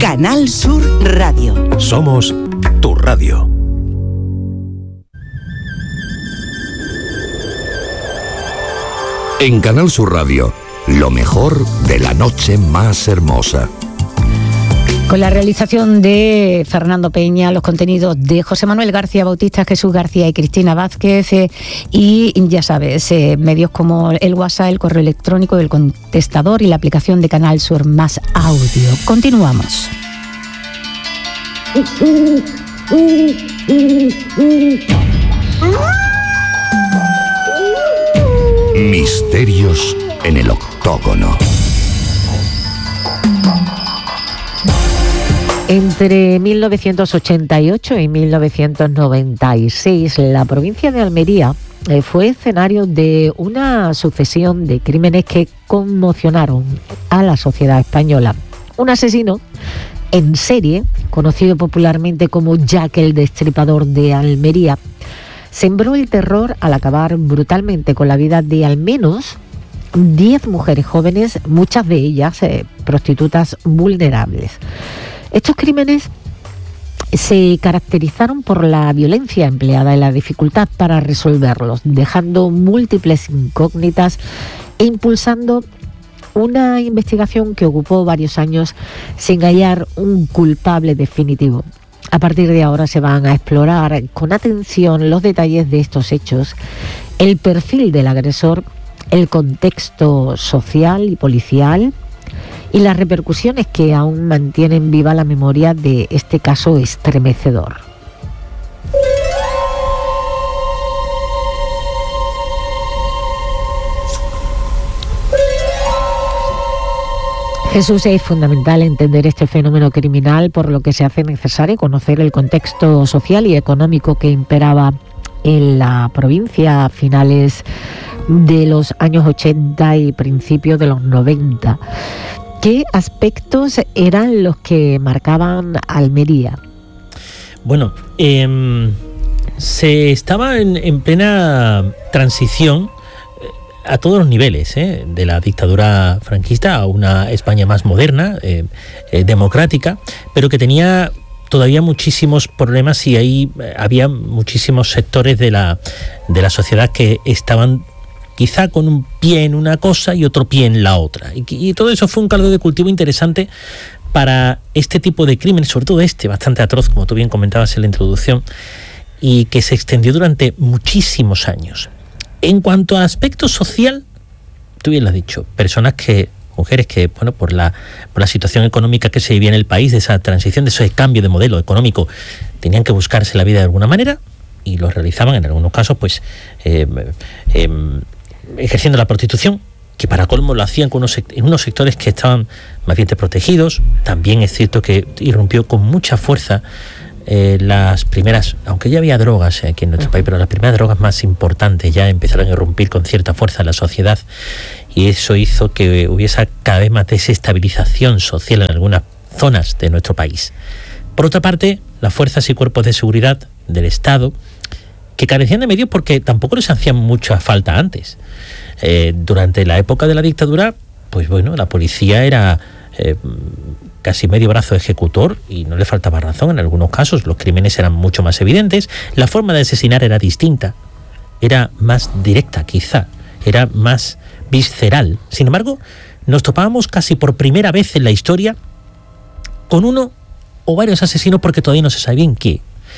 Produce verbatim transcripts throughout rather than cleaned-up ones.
Canal Sur Radio. Somos tu radio. En Canal Sur Radio, lo mejor de la noche más hermosa. Con la realización de Fernando Peña, los contenidos de José Manuel García Bautista, Jesús García y Cristina Vázquez, eh, y ya sabes, eh, medios como el WhatsApp, el correo electrónico, el contestador y la aplicación de Canal Sur Más Audio. Continuamos. Misterios en el octógono. Entre mil novecientos ochenta y ocho y mil novecientos noventa y seis, la provincia de Almería eh, fue escenario de una sucesión de crímenes que conmocionaron a la sociedad española. Un asesino en serie, conocido popularmente como Jack el Destripador de Almería, sembró el terror al acabar brutalmente con la vida de al menos diez mujeres jóvenes, muchas de ellas eh, prostitutas vulnerables. Estos crímenes se caracterizaron por la violencia empleada y la dificultad para resolverlos, dejando múltiples incógnitas e impulsando una investigación que ocupó varios años sin hallar un culpable definitivo. A partir de ahora se van a explorar con atención los detalles de estos hechos, el perfil del agresor, el contexto social y policial y las repercusiones que aún mantienen viva la memoria de este caso estremecedor. Jesús, es fundamental entender este fenómeno criminal, por lo que se hace necesario conocer el contexto social y económico que imperaba en la provincia a finales de los años ochenta y principios de los noventa. ¿Qué aspectos eran los que marcaban Almería? Bueno, eh, se estaba en, en plena transición a todos los niveles, ¿eh? de la dictadura franquista a una España más moderna, eh, eh, democrática, pero que tenía todavía muchísimos problemas y ahí había muchísimos sectores de la, de la sociedad que estaban quizá con un pie en una cosa y otro pie en la otra. Y, y todo eso fue un caldo de cultivo interesante para este tipo de crímenes, sobre todo este, bastante atroz, como tú bien comentabas en la introducción, y que se extendió durante muchísimos años. En cuanto a aspecto social, tú bien lo has dicho, personas que, mujeres que, bueno, por la, por la situación económica que se vivía en el país, de esa transición, de ese cambio de modelo económico, tenían que buscarse la vida de alguna manera y lo realizaban en algunos casos, pues, eh, eh, ejerciendo la prostitución, que para colmo lo hacían con unos, en unos sectores que estaban más bien desprotegidos. También es cierto que irrumpió con mucha fuerza Eh, las primeras, aunque ya había drogas aquí en nuestro país, pero las primeras drogas más importantes ya empezaron a irrumpir con cierta fuerza en la sociedad, y eso hizo que hubiese cada vez más desestabilización social en algunas zonas de nuestro país. Por otra parte, las fuerzas y cuerpos de seguridad del Estado, que carecían de medios porque tampoco les hacían mucha falta antes. Eh, durante la época de la dictadura, pues bueno, la policía era eh, casi medio brazo ejecutor y no le faltaba razón en algunos casos. Los crímenes eran mucho más evidentes, la forma de asesinar era distinta, era más directa quizá, era más visceral. Sin embargo, nos topábamos casi por primera vez en la historia con uno o varios asesinos, porque todavía no se sabe bien qué.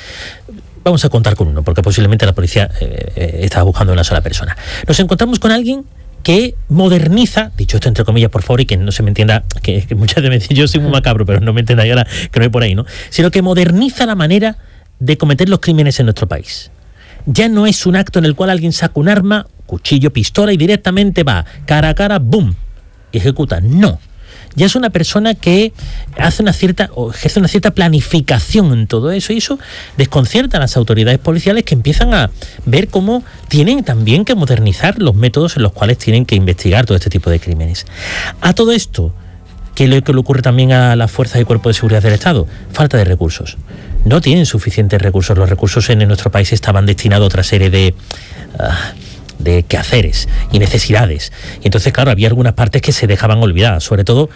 Vamos a contar con uno, porque posiblemente la policía eh, eh, estaba buscando una sola persona. Nos encontramos con alguien que moderniza, dicho esto entre comillas por favor y que no se me entienda, que, que muchas veces me dicen yo soy muy macabro, pero no me entendáis ahora que no hay por ahí, ¿no? Sino que moderniza la manera de cometer los crímenes en nuestro país. Ya no es un acto en el cual alguien saca un arma, cuchillo, pistola y directamente va cara a cara, ¡boom!, y ejecuta. No. Ya es una persona que hace una cierta, o ejerce una cierta planificación en todo eso, y eso desconcierta a las autoridades policiales, que empiezan a ver cómo tienen también que modernizar los métodos en los cuales tienen que investigar todo este tipo de crímenes. A todo esto, ¿qué es lo que le ocurre también a las fuerzas y cuerpos de seguridad del Estado? Falta de recursos. No tienen suficientes recursos. Los recursos en nuestro país estaban destinados a otra serie de Uh, de quehaceres y necesidades. Y entonces, claro, había algunas partes que se dejaban olvidadas, sobre todo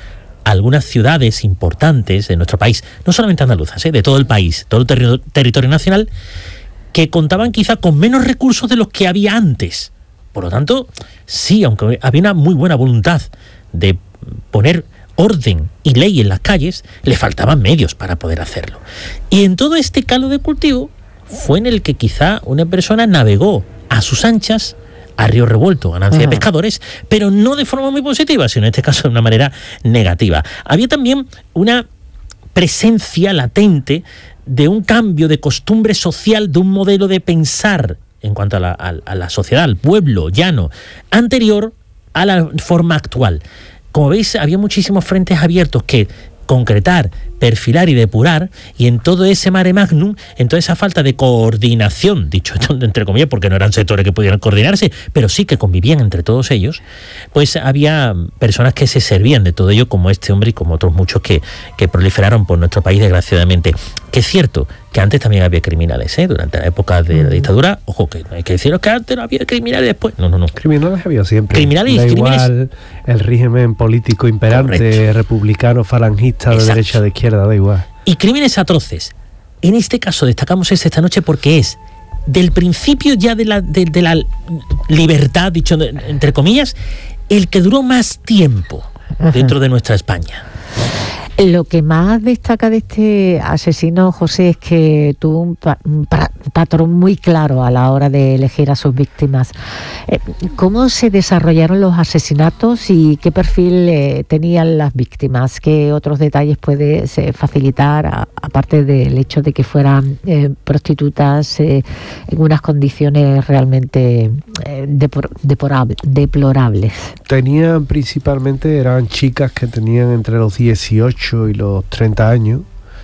algunas ciudades importantes de nuestro país, no solamente andaluzas, ¿eh? de todo el país, todo el terri- territorio nacional, que contaban quizá con menos recursos de los que había antes. Por lo tanto, sí, aunque había una muy buena voluntad de poner orden y ley en las calles, le faltaban medios para poder hacerlo. Y en todo este caldo de cultivo fue en el que quizá una persona navegó a sus anchas a río revuelto, ganancia uh-huh. de pescadores, pero no de forma muy positiva, sino en este caso de una manera negativa. Había también una presencia latente de un cambio de costumbre social, de un modelo de pensar en cuanto a la, a, a la sociedad, al pueblo llano, anterior a la forma actual. Como veis, había muchísimos frentes abiertos que concretar, perfilar y depurar, y en todo ese mare magnum, en toda esa falta de coordinación, dicho entre comillas, porque no eran sectores que pudieran coordinarse, pero sí que convivían entre todos ellos, pues había personas que se servían de todo ello, como este hombre y como otros muchos que, que proliferaron por nuestro país, desgraciadamente. Que es cierto que antes también había criminales, ¿eh? Durante la época de la dictadura, ojo, que no hay que deciros que antes no había criminales después, no, no, no. Criminales había siempre. Criminales da y igual crímenes. El régimen político imperante, correcto, republicano, falangista, de derecha, de izquierda, da igual. Y crímenes atroces. En este caso destacamos este esta noche porque es del principio ya de la, de, de la libertad, dicho de, entre comillas, el que duró más tiempo dentro uh-huh. de nuestra España. Lo que más destaca de este asesino, José, es que tuvo un, pa- un pa- patrón muy claro a la hora de elegir a sus víctimas. Eh, ¿Cómo se desarrollaron los asesinatos y qué perfil eh, tenían las víctimas? ¿Qué otros detalles puede eh, facilitar, a, aparte del hecho de que fueran eh, prostitutas eh, en unas condiciones realmente eh, depor- deporable, deplorables? Tenían principalmente, eran chicas que tenían entre los dieciocho y los treinta años,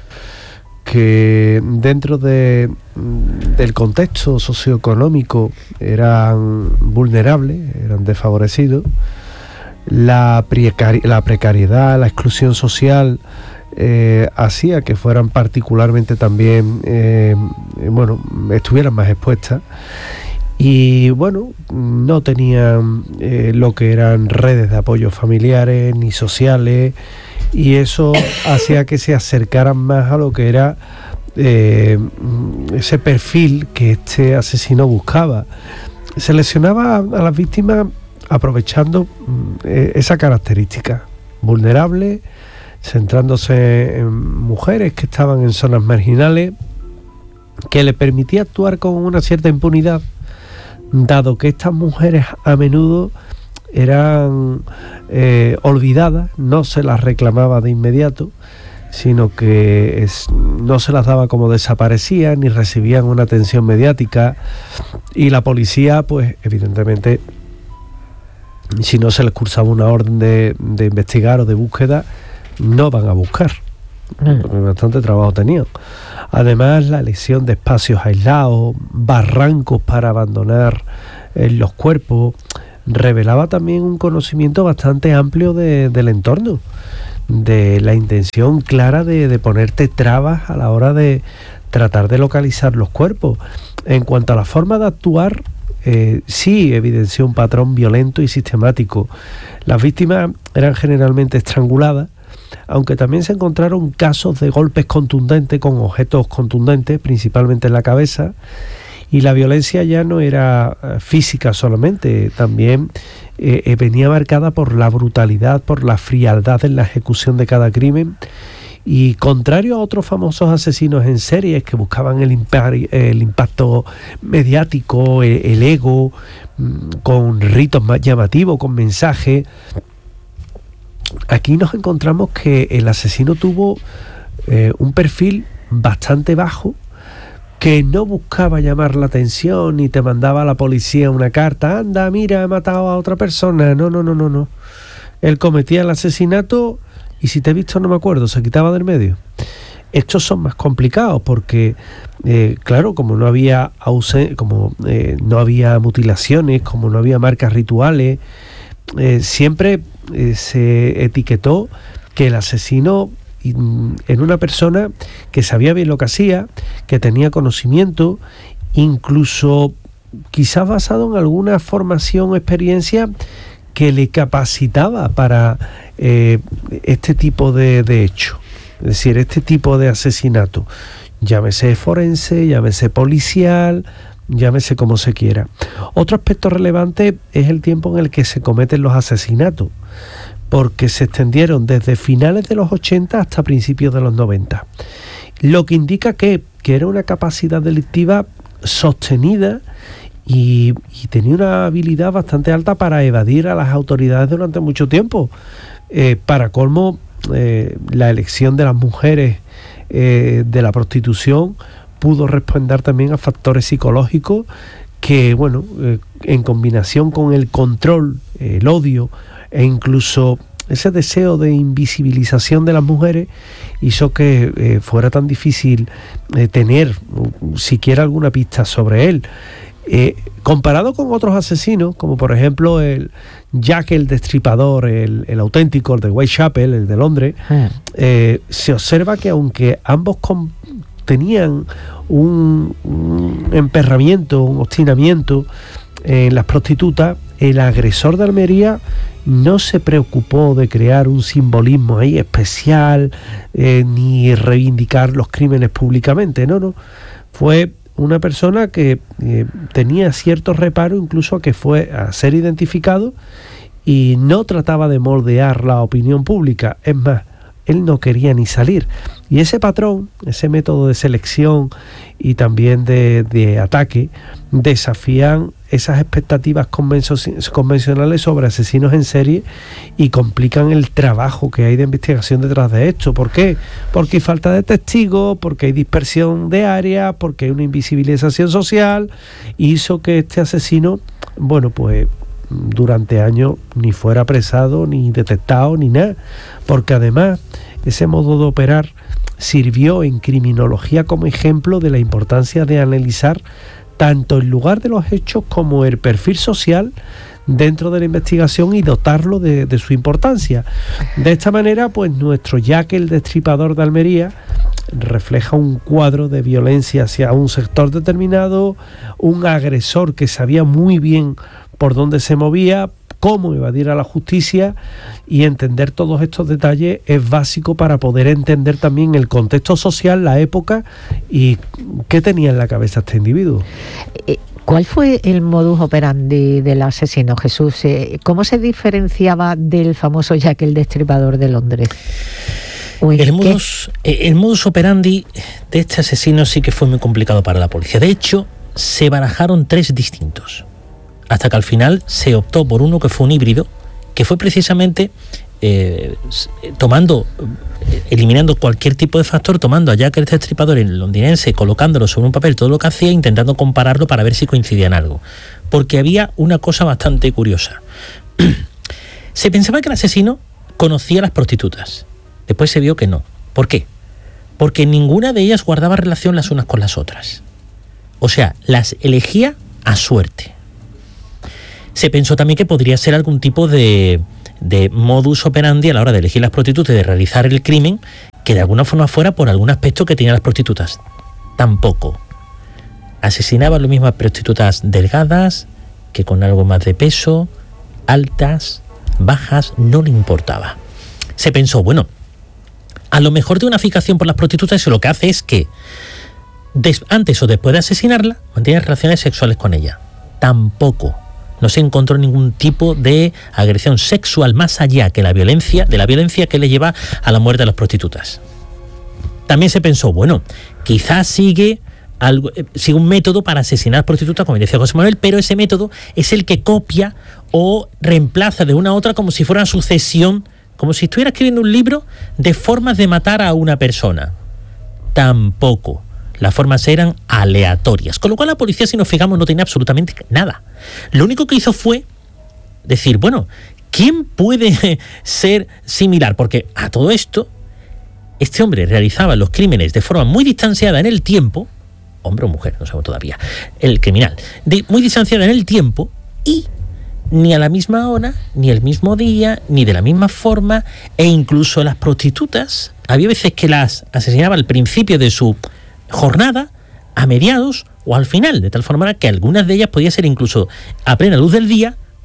que dentro de, del contexto socioeconómico eran vulnerables, eran desfavorecidos. La, precari- la precariedad, la exclusión social eh, hacía que fueran particularmente también, eh, bueno, estuvieran más expuestas. Y bueno, no tenían eh, lo que eran redes de apoyo familiares ni sociales, y eso hacía que se acercaran más a lo que era eh, ese perfil que este asesino buscaba. Seleccionaba a, a las víctimas aprovechando eh, esa característica, vulnerable, centrándose en mujeres que estaban en zonas marginales, que le permitía actuar con una cierta impunidad, dado que estas mujeres a menudo eran eh, olvidadas, no se las reclamaba de inmediato, sino que es, no se las daba como desaparecían ni recibían una atención mediática, y la policía, pues evidentemente, si no se les cursaba una orden de, de investigar o de búsqueda, no van a buscar, porque bastante trabajo tenían. Además, la elección de espacios aislados, barrancos para abandonar eh, los cuerpos, revelaba también un conocimiento bastante amplio de, del entorno, de la intención clara de, de ponerte trabas a la hora de tratar de localizar los cuerpos. En cuanto a la forma de actuar, eh, sí evidenció un patrón violento y sistemático. Las víctimas eran generalmente estranguladas, aunque también se encontraron casos de golpes contundentes con objetos contundentes, principalmente en la cabeza. Y la violencia ya no era física solamente, también eh, venía marcada por la brutalidad, por la frialdad en la ejecución de cada crimen. Y contrario a otros famosos asesinos en serie que buscaban el, impar- el impacto mediático, el, el ego, con ritos más llamativos, con mensajes, aquí nos encontramos que el asesino tuvo eh, un perfil bastante bajo, que no buscaba llamar la atención ni te mandaba a la policía una carta, anda, mira, he matado a otra persona. No, no, no, no, no. Él cometía el asesinato y si te he visto no me acuerdo, se quitaba del medio. Estos son más complicados porque, eh, claro, como no había ausen- como eh, no había mutilaciones, como no había marcas rituales, eh, siempre eh, se etiquetó que el asesino en una persona que sabía bien lo que hacía, que tenía conocimiento, incluso quizás basado en alguna formación o experiencia que le capacitaba para eh, este tipo de, de hecho, es decir, este tipo de asesinato, llámese forense, llámese policial, llámese como se quiera. Otro aspecto relevante es el tiempo en el que se cometen los asesinatos, porque se extendieron desde finales de los ochenta hasta principios de los noventa, lo que indica que, que era una capacidad delictiva sostenida y, y tenía una habilidad bastante alta para evadir a las autoridades durante mucho tiempo. Eh, para colmo, eh, la elección de las mujeres eh, de la prostitución pudo responder también a factores psicológicos que, bueno, eh, en combinación con el control, el odio e incluso ese deseo de invisibilización de las mujeres hizo que eh, fuera tan difícil eh, tener uh, siquiera alguna pista sobre él. Eh, comparado con otros asesinos, como por ejemplo el Jack el Destripador, el, el auténtico, el de Whitechapel, el de Londres, eh, se observa que aunque ambos con, tenían un, un emperramiento, un obstinamiento en las prostitutas, el agresor de Almería no se preocupó de crear un simbolismo ahí especial, eh, ni reivindicar los crímenes públicamente. No, no. Fue una persona que eh, tenía cierto reparo incluso a que fue a ser identificado y no trataba de moldear la opinión pública. Es más, él no quería ni salir. Y ese patrón, ese método de selección y también de, de ataque, desafían esas expectativas convencionales sobre asesinos en serie y complican el trabajo que hay de investigación detrás de esto. ¿Por qué? Porque hay falta de testigos, porque hay dispersión de áreas, porque hay una invisibilización social, y hizo que este asesino, bueno, pues durante años ni fuera apresado, ni detectado, ni nada, porque además ese modo de operar sirvió en criminología como ejemplo de la importancia de analizar tanto el lugar de los hechos como el perfil social dentro de la investigación y dotarlo de, de su importancia. De esta manera, pues nuestro Jack el Destripador de Almería refleja un cuadro de violencia hacia un sector determinado, un agresor que sabía muy bien por dónde se movía, cómo evadir a la justicia, y entender todos estos detalles es básico para poder entender también el contexto social, la época y qué tenía en la cabeza este individuo. ¿Cuál fue el modus operandi del asesino, Jesús? ¿Cómo se diferenciaba del famoso Jack el Destripador de Londres? El modus, el modus operandi de este asesino sí que fue muy complicado para la policía. De hecho, se barajaron tres distintos, hasta que al final se optó por uno que fue un híbrido, que fue precisamente eh, tomando, eliminando cualquier tipo de factor, tomando a Jack el Destripador, el londinense, colocándolo sobre un papel todo lo que hacía, intentando compararlo para ver si coincidía en algo. Porque había una cosa bastante curiosa. Se pensaba que el asesino conocía a las prostitutas. Después se vio que no. ¿Por qué? Porque ninguna de ellas guardaba relación las unas con las otras. O sea, las elegía a suerte. Se pensó también que podría ser algún tipo de, de modus operandi a la hora de elegir las prostitutas y de realizar el crimen, que de alguna forma fuera por algún aspecto que tenían las prostitutas. Tampoco. Asesinaba lo mismo a prostitutas delgadas, que con algo más de peso, altas, bajas, no le importaba. Se pensó, bueno, a lo mejor de una fijación por las prostitutas, eso lo que hace es que des, antes o después de asesinarla, mantiene relaciones sexuales con ella. Tampoco. No se encontró ningún tipo de agresión sexual más allá que la violencia, de la violencia que le lleva a la muerte de las prostitutas. También se pensó, bueno, quizás sigue, algo, sigue un método para asesinar prostitutas, como decía José Manuel, pero ese método es el que copia o reemplaza de una a otra como si fuera una sucesión, como si estuviera escribiendo un libro de formas de matar a una persona. Tampoco. Las formas eran aleatorias, con lo cual la policía, si nos fijamos, no tenía absolutamente nada. Lo único que hizo fue decir, bueno, ¿quién puede ser similar? Porque a todo esto, este hombre realizaba los crímenes de forma muy distanciada en el tiempo, hombre o mujer, no sabemos todavía, el criminal, de, muy distanciada en el tiempo, y ni a la misma hora, ni el mismo día, ni de la misma forma, e incluso las prostitutas, había veces que las asesinaba al principio de su jornada, a mediados o al final, de tal forma que algunas de ellas podía ser incluso a plena luz del día,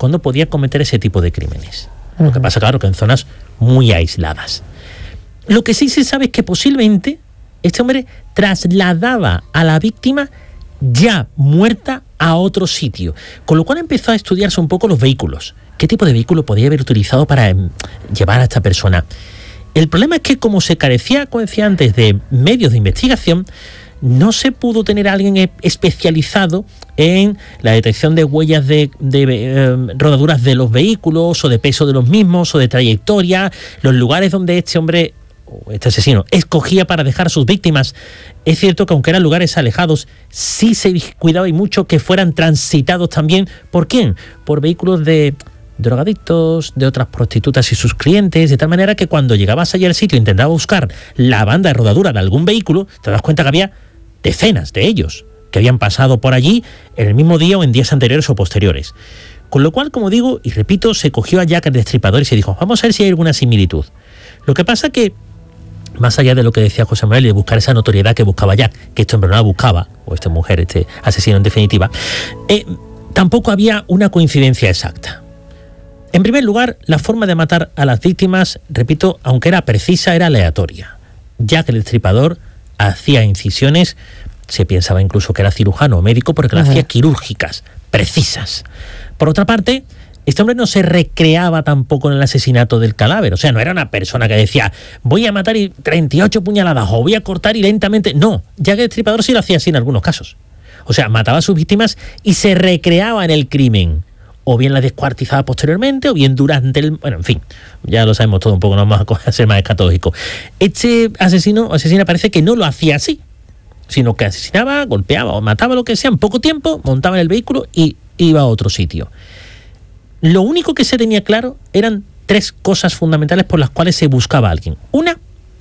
cuando podía cometer ese tipo de crímenes. Uh-huh. Lo que pasa, claro, que en zonas muy aisladas. Lo que sí se sabe es que posiblemente este hombre trasladaba a la víctima ya muerta a otro sitio, con lo cual empezó a estudiarse un poco los vehículos. ¿Qué tipo de vehículo podía haber utilizado para eh, llevar a esta persona? El problema es que, como se carecía, como decía antes, de medios de investigación, no se pudo tener a alguien especializado en la detección de huellas de, de eh, rodaduras de los vehículos, o de peso de los mismos, o de trayectoria, los lugares donde este hombre, o este asesino, escogía para dejar a sus víctimas. Es cierto que, aunque eran lugares alejados, sí se cuidaba y mucho que fueran transitados también. ¿Por quién? Por vehículos de drogadictos, de otras prostitutas y sus clientes, de tal manera que cuando llegabas allí al sitio e intentabas buscar la banda de rodadura de algún vehículo, te das cuenta que había decenas de ellos que habían pasado por allí en el mismo día o en días anteriores o posteriores. Con lo cual, como digo y repito, se cogió a Jack el Destripador y se dijo, vamos a ver si hay alguna similitud. Lo que pasa que, más allá de lo que decía José Manuel, de buscar esa notoriedad que buscaba Jack, que esto en verdad buscaba, o esta mujer, este asesino en definitiva, eh, tampoco había una coincidencia exacta. En primer lugar, la forma de matar a las víctimas, repito, aunque era precisa, era aleatoria. Jack el Destripador hacía incisiones, se pensaba incluso que era cirujano o médico, porque las hacía quirúrgicas, precisas. Por otra parte, este hombre no se recreaba tampoco en el asesinato del cadáver. O sea, no era una persona que decía, voy a matar y treinta y ocho puñaladas, o voy a cortar y lentamente. No, Jack el Destripador sí lo hacía así en algunos casos. O sea, mataba a sus víctimas y se recreaba en el crimen. O bien la descuartizaba posteriormente, o bien durante el... Bueno, en fin, ya lo sabemos todo un poco, no vamos a ser más escatológicos. Este asesino o asesina parece que no lo hacía así, sino que asesinaba, golpeaba o mataba, lo que sea, en poco tiempo, montaba en el vehículo y iba a otro sitio. Lo único que se tenía claro eran tres cosas fundamentales por las cuales se buscaba a alguien. Una,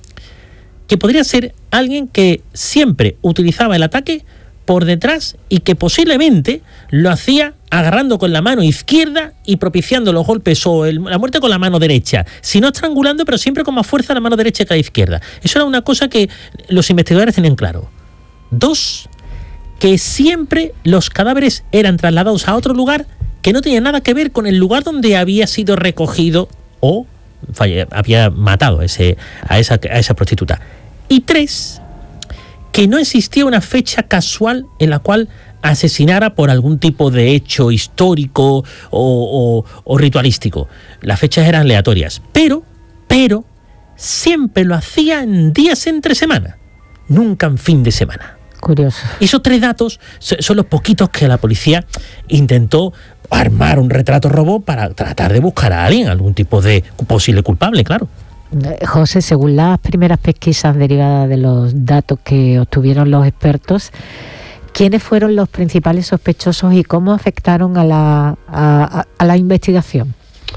que podría ser alguien que siempre utilizaba el ataque por detrás y que posiblemente lo hacía agarrando con la mano izquierda y propiciando los golpes o el, la muerte con la mano derecha, si no estrangulando, pero siempre con más fuerza la mano derecha que la izquierda. Eso era una cosa que los investigadores tenían claro. Dos, que siempre los cadáveres eran trasladados a otro lugar que no tenía nada que ver con el lugar donde había sido recogido o falle, había matado ese, a, esa, a esa prostituta. Y tres, que no existía una fecha casual en la cual asesinara por algún tipo de hecho histórico o, o, o ritualístico. Las fechas eran aleatorias, pero, pero, siempre lo hacía en días entre semana, nunca en fin de semana. Curioso. Esos tres datos son los poquitos que la policía intentó armar un retrato robot para tratar de buscar a alguien, algún tipo de posible culpable, claro. José, según las primeras pesquisas derivadas de los datos que obtuvieron los expertos, ¿quiénes fueron los principales sospechosos y cómo afectaron a la, a, a la investigación?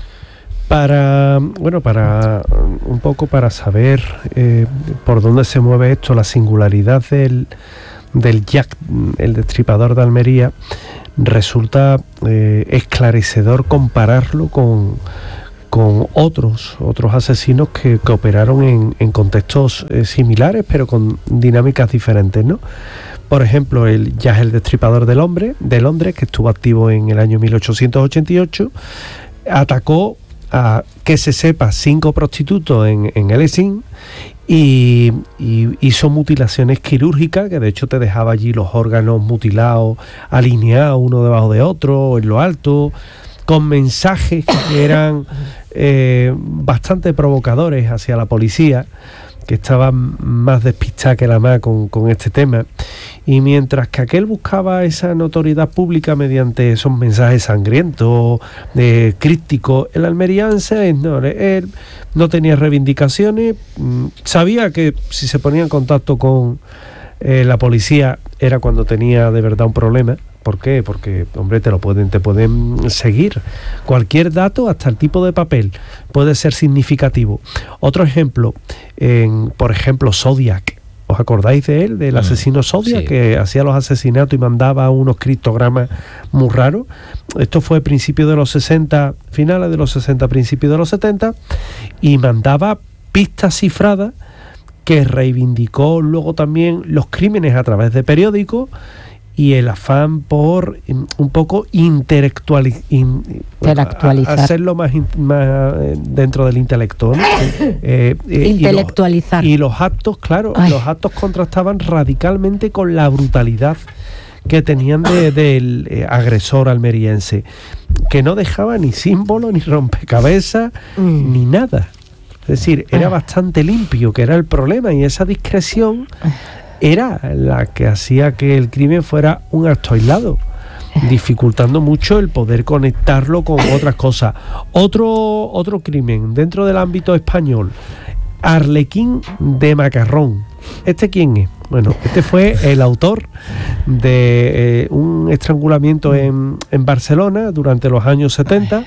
Para, bueno, para un poco para saber eh, por dónde se mueve esto, la singularidad del, del Jack, el Destripador de Almería, resulta eh, esclarecedor compararlo con con otros otros asesinos que, que operaron en, en contextos eh, similares, pero con dinámicas diferentes, ¿no? Por ejemplo, el Jack el Destripador del hombre, de Londres, que estuvo activo en el año mil ochocientos ochenta y ocho, atacó a, que se sepa, cinco prostitutos en, en Ellesing y, y hizo mutilaciones quirúrgicas, que de hecho te dejaba allí los órganos mutilados, alineados uno debajo de otro, en lo alto, con mensajes que eran eh, bastante provocadores hacia la policía, que estaba más despistada que la más con, con este tema. Y mientras que aquel buscaba esa notoriedad pública mediante esos mensajes sangrientos, eh, crípticos, el almeriense no, él no tenía reivindicaciones, sabía que si se ponía en contacto con eh, la policía era cuando tenía de verdad un problema. ¿Por qué? Porque, hombre, te lo pueden, te pueden seguir. Cualquier dato, hasta el tipo de papel, puede ser significativo. Otro ejemplo, en, por ejemplo, Zodiac. ¿Os acordáis de él, del asesino Zodiac, sí, que hacía los asesinatos y mandaba unos criptogramas muy raros? Esto fue a principios de los sesenta, finales de los sesenta, principios de los setenta, y mandaba pistas cifradas que reivindicó luego también los crímenes a través de periódicos y el afán por un poco intelectuali- in, intelectualizar, bueno, hacerlo más, in, más dentro del intelecto, ¿no? eh, eh, intelectualizar. Y los, y los actos, claro, Ay. los actos contrastaban radicalmente con la brutalidad que tenían de, del eh, agresor almeriense, que no dejaba ni símbolo, ni rompecabezas, mm. ni nada. Es decir, era bastante limpio, que era el problema, y esa discreción era la que hacía que el crimen fuera un acto aislado, dificultando mucho el poder conectarlo con otras cosas. Otro, otro crimen dentro del ámbito español, Arlequín de Macarrón. ¿Este quién es? Bueno, este fue el autor de eh, un estrangulamiento en, en Barcelona durante los años setenta,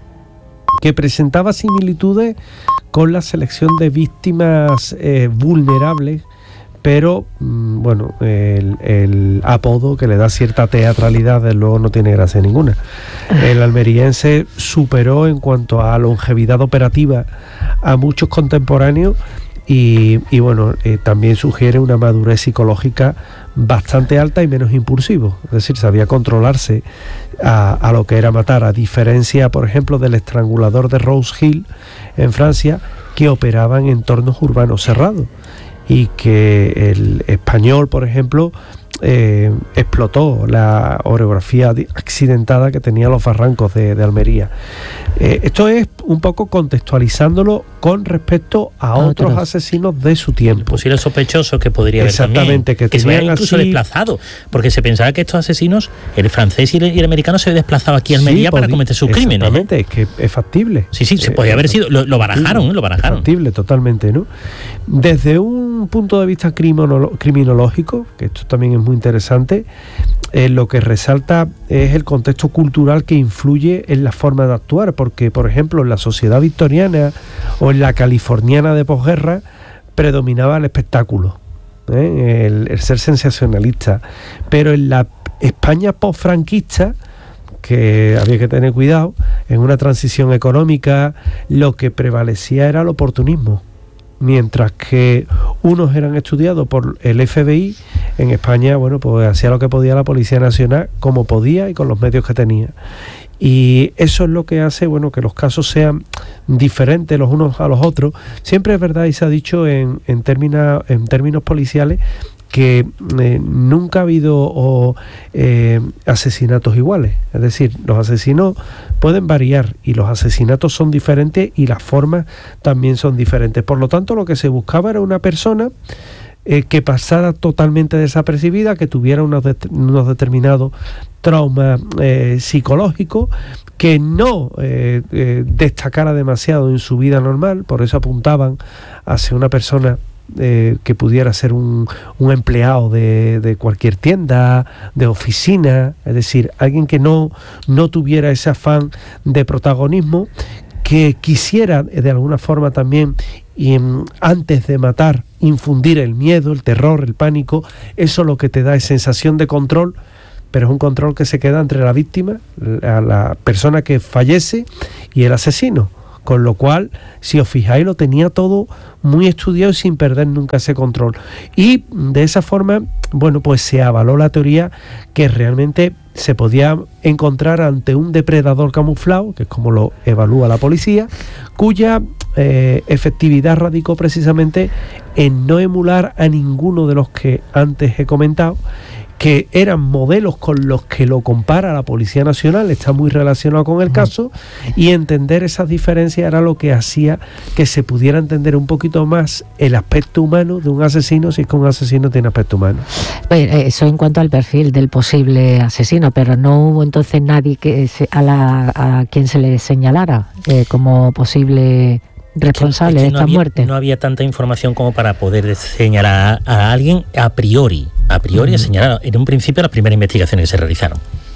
que presentaba similitudes con la selección de víctimas eh, vulnerables, pero mmm, bueno, el, el apodo que le da cierta teatralidad, desde luego no tiene gracia ninguna. El almeriense superó en cuanto a longevidad operativa a muchos contemporáneos y, y bueno, eh, también sugiere una madurez psicológica bastante alta y menos impulsivo, es decir, sabía controlarse a, a lo que era matar, a diferencia, por ejemplo, del estrangulador de Rose Hill en Francia, que operaba en entornos urbanos cerrados, y que el español, por ejemplo, eh, explotó la orografía accidentada que tenía los barrancos de, de Almería. Eh, esto es un poco contextualizándolo con respecto a, a otros, otros asesinos de su tiempo. Posibles sospechosos que podría haber Exactamente, también, que, que se vean incluso así desplazados, porque se pensaba que estos asesinos, el francés y el, y el americano, se desplazaba aquí a Almería sí, para cometer sus crímenes. Exactamente, es que es factible. Sí, sí, se eh, podía haber sido, lo, lo barajaron, ¿eh? lo barajaron. Es factible, totalmente, ¿no? Desde un punto de vista criminológico, que esto también es muy interesante, eh, lo que resalta es el contexto cultural que influye en la forma de actuar, porque, por ejemplo, en la sociedad victoriana o en la californiana de posguerra predominaba el espectáculo, ¿eh? el, el ser sensacionalista, pero en la España postfranquista, que había que tener cuidado, en una transición económica, lo que prevalecía era el oportunismo. Mientras que unos eran estudiados por el F B I, en España, bueno, pues hacía lo que podía la Policía Nacional, como podía y con los medios que tenía. Y eso es lo que hace, bueno, que los casos sean diferentes los unos a los otros. Siempre es verdad, y se ha dicho en, en, términos, en términos policiales, que eh, nunca ha habido o, eh, asesinatos iguales. Es decir, los asesinos pueden variar y los asesinatos son diferentes y las formas también son diferentes. Por lo tanto, lo que se buscaba era una persona eh, que pasara totalmente desapercibida, que tuviera unos, de, unos determinados traumas eh, psicológicos, que no eh, eh, destacara demasiado en su vida normal. Por eso apuntaban hacia una persona Eh, que pudiera ser un, un empleado de, de cualquier tienda, de oficina, es decir, alguien que no, no tuviera ese afán de protagonismo, que quisiera de alguna forma también, y, antes de matar, infundir el miedo, el terror, el pánico. Eso lo que te da es sensación de control, pero es un control que se queda entre la víctima, la, la persona que fallece, y el asesino. Con lo cual, si os fijáis, lo tenía todo muy estudiado y sin perder nunca ese control. Y de esa forma, bueno, pues se avaló la teoría que realmente se podía encontrar ante un depredador camuflado, que es como lo evalúa la policía, cuya eh, efectividad radicó precisamente en no emular a ninguno de los que antes he comentado, que eran modelos con los que lo compara la Policía Nacional, está muy relacionado con el caso, y entender esas diferencias era lo que hacía que se pudiera entender un poquito más el aspecto humano de un asesino, si es que un asesino tiene aspecto humano. Eso en cuanto al perfil del posible asesino, pero no hubo entonces nadie que se, a, la, a quien se le señalara eh, como posible responsable es que, es que de esta no muerte. No había tanta información como para poder señalar a, a alguien a priori, a priori, uh-huh. señalar en un principio las primeras investigaciones que se realizaron.